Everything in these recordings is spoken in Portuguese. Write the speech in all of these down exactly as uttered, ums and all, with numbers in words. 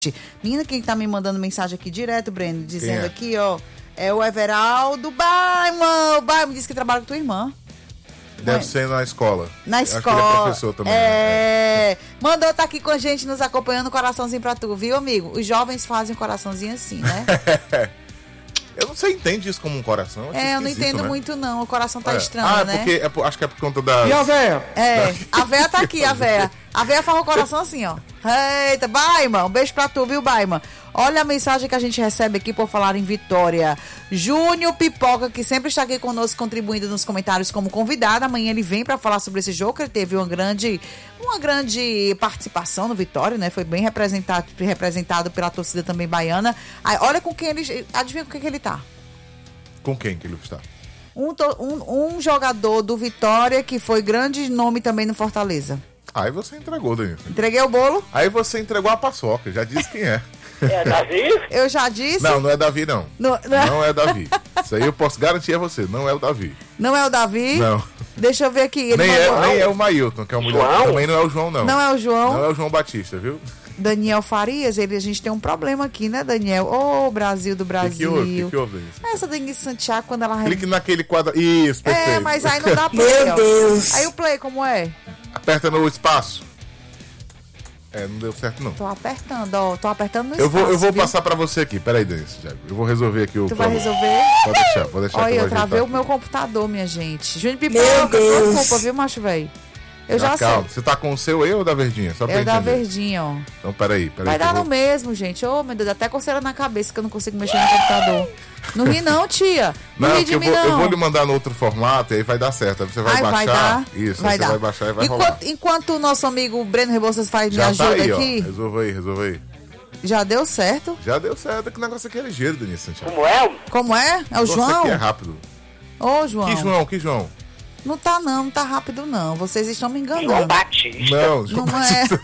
Menina, quem tá me mandando mensagem aqui direto, Breno, dizendo é? aqui, ó, é o Everaldo Baiman. O Baiman disse que trabalha com tua irmã. Deve Mas... ser na escola. Na escola. Acho que ele é professor também. É. Né? Mandou tá aqui com a gente, nos acompanhando, coraçãozinho pra tu, viu, amigo? Os jovens fazem um coraçãozinho assim, né? Eu não sei, entende isso como um coração? Eu é, eu não entendo né? muito, não. O coração tá é. estranho, ah, né? Porque, é por, acho que é por conta da... E a véia? É, a véia tá aqui, a véia. A véia faz o coração assim, ó. Eita, Baiman, um beijo pra tu, viu, Baiman? Olha a mensagem que a gente recebe aqui por falar em Vitória. Júnior Pipoca, que sempre está aqui conosco, contribuindo nos comentários como convidado. Amanhã ele vem para falar sobre esse jogo, que ele teve uma grande, uma grande participação no Vitória, né? Foi bem representado, representado pela torcida também baiana. Aí, olha com quem ele... Adivinha com quem que ele tá? Com quem que ele está? Um, um, um jogador do Vitória que foi grande nome também no Fortaleza. Aí você entregou, Denilson. Entreguei o bolo? Aí você entregou a paçoca, já disse quem é. É Davi? Eu já disse. Não, não é Davi, não. Não, não. não é Davi. Isso aí eu posso garantir a você, não é o Davi. Não é o Davi? Não. Deixa eu ver aqui. Ele nem, mandou... é, nem é o Mailton, que é o mulher. João? Também não é o João, não. Não é o João? Não é o João Batista, viu? Daniel Farias, ele, a gente tem um problema aqui, né, Daniel? Ô, oh, Brasil do Brasil. O que, que houve? Que que houve isso? Essa Denise Santiago, quando ela... Clique naquele quadro. Isso, perfeito. É, mas aí não dá play, Meu ó. Deus. Aí o play, como é? Aperta no espaço. É, não deu certo, não. Tô apertando, ó. Tô apertando no Eu espaço, vou, eu vou viu? passar pra você aqui. Peraí, Denise. Eu vou resolver aqui o Tu vai problema. resolver? Pode deixar, pode deixar. Olha, que eu vou travei o ajeitar meu aqui. computador, minha gente. Júnior Meu Pipoca, Deus. desculpa, viu, macho, velho? Eu já, Ah, sei. calma. Você tá com o seu aí ou da verdinha? Só pra É o da entender. verdinha, ó. Então, peraí, peraí. Vai que eu dar vou- no mesmo, gente. Ô, meu Deus, até coceira na cabeça que eu não consigo mexer no computador. Não ri não, tia. Não, Não, ri porque de eu mim, vou, não. eu vou lhe mandar no outro formato e aí vai dar certo. Aí você vai Ai, baixar. vai dar. Isso, vai aí dar. você vai baixar e vai enquanto, rolar. enquanto o nosso amigo Breno Rebouças faz Já me tá ajuda aí, aqui, ó. Resolva aí, resolva aí. já deu certo. Já deu certo. Que negócio aqui é ligeiro, Denise Santiago. Como é? Como é? É o Nossa, João? aqui é rápido. Ô, João. Que João? Que João? Não tá não, não tá rápido não. Vocês estão me João enganando. Batista. Não, João Não é. Batista.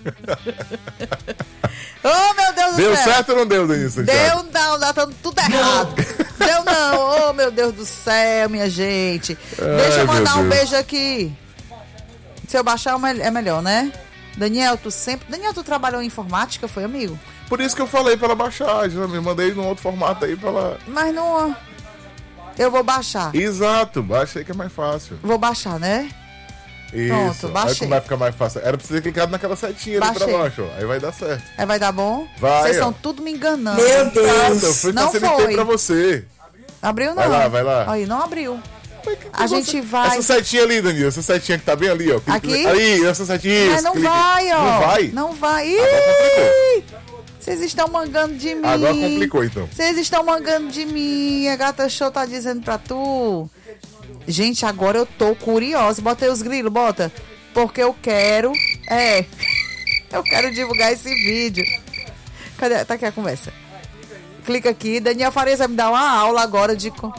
Ô, meu Deus do Deu céu. certo ou não deu, Denise Santiago? Deu não, tá tudo errado. Deu não, ô meu Deus do céu, minha gente. Deixa eu Ai, mandar meu um Deus. beijo aqui. Se eu baixar é melhor, né? Daniel, tu sempre... Daniel, tu trabalhou em informática, foi, amigo? Por isso que eu falei pra ela baixar. Já me mandei num outro formato aí pra ela. Mas não... Eu vou baixar. Exato, baixa aí que é mais fácil. Vou baixar, né? Isso. Pronto, Aí baixei. como vai ficar mais fácil? Era pra você ter clicado naquela setinha ali pra Baixei. baixo, ó. Aí vai dar certo. Aí vai dar bom? Vai, Vocês ó. estão tudo me enganando. Meu Nada, Deus. foi Não facilitei foi. pra você. Abriu não. Vai lá, vai lá. Aí, não abriu. Mas que que A você- gente vai... Essa setinha ali, Danilo, essa setinha que tá bem ali, ó. Clica- Aqui? Aí, essa setinha. Mas isso, não clica. vai, ó. Não vai? Não vai. Agora Ih! Vocês estão mangando de mim. Agora complicou, então. Vocês estão mangando de mim. A Gata Show tá dizendo pra tu. Gente, agora eu tô curiosa. Bota aí os grilos, bota. Porque eu quero... É. Eu quero divulgar esse vídeo. Cadê? Tá aqui a conversa. Clica aqui. Daniel Farias vai me dar uma aula agora de... co-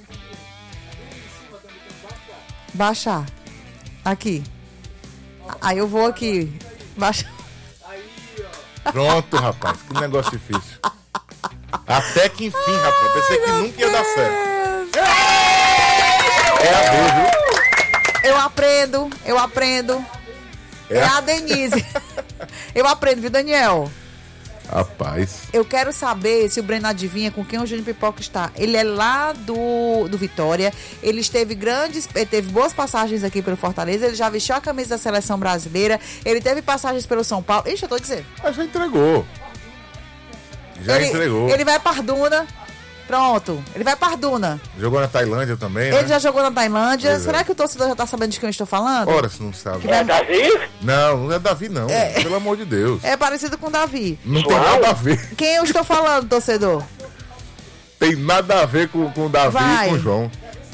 Baixar. Aqui. Aí eu vou aqui. Baixar. Pronto, rapaz. Que negócio difícil. Até que enfim, rapaz. Pensei que nunca ia dar certo. É a B, viu? Eu aprendo, eu aprendo. É, É a Denise. Eu aprendo, viu, Daniel? Rapaz. Eu quero saber se o Breno adivinha com quem o Júnior Pipoca está. Ele é lá do, do Vitória. Ele esteve grandes, ele teve boas passagens aqui pelo Fortaleza. Ele já vestiu a camisa da seleção brasileira. Ele teve passagens pelo São Paulo. Ixi, eu tô dizendo. Mas já entregou. Já ele, entregou. Ele vai para Arduna. Pronto. Ele vai para Arduna. Jogou na Tailândia também, né? Ele já jogou na Tailândia. Pois é. Será que o torcedor já tá sabendo de quem eu estou falando? Ora, se não sabe. É Davi? Não, não é Davi, não. Pelo amor de Deus. É parecido com o Davi. Não tem João? nada a ver. Quem eu estou falando, torcedor? Tem nada a ver com, com o Davi Vai. e com o João.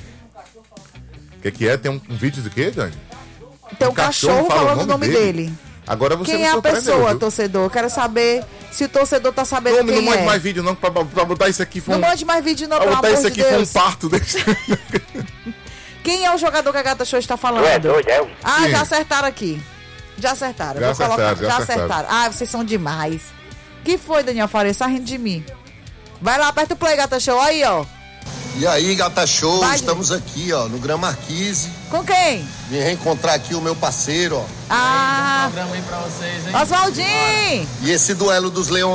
O que, que é? Tem um, um vídeo do quê, Dani? Tem um cachorro, fala falando o nome dele. Agora você Quem me é a surpreendeu, pessoa, viu? torcedor? Eu quero saber se o torcedor tá sabendo Não, não quem mande é. mais vídeo não, pra, pra botar isso aqui foi Não um... mande mais vídeo não, Pra pelo botar amor isso de aqui foi um Deus. parto desse... Quem é o jogador que a Gata Show está falando? Tu é doido, é? Ah, Sim. já acertaram aqui. Já acertaram. Já Vou colocar- acertaram, já acertaram. Ah, vocês são demais. Que foi, Daniel Farias? Tá rindo de mim. Vai lá, aperta o play, Gata Show. Aí, ó. E aí, Gata Show, Vai, estamos aqui, ó, no Gran Marquise. Com quem? Vim reencontrar aqui o meu parceiro, ó. Ah, Programa aí pra vocês, hein? Oswaldinho! E esse duelo dos leões